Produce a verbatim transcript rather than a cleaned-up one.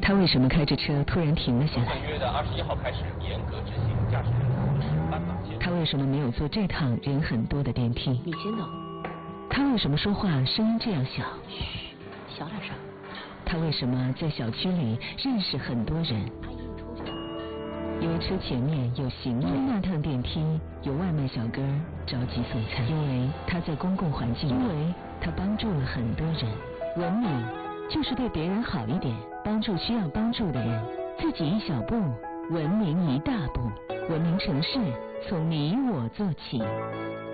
他为什么开着车突然停了下来？ 本月的二十一号开始严格执行驾驶人操持斑马线。 他为什么没有坐这趟人很多的电梯？ 你先走。 他为什么说话声音这样小？ 嘘，小点声。 他为什么在小区里认识很多人？ 阿姨，你出去。 因为车前面有行人，那趟电梯有外卖小哥着急送餐，因为他在公共环境，因为他帮助了很多人。文明就是对别人好一点，帮助需要帮助的人，自己一小步，文明一大步。文明城市从你我做起。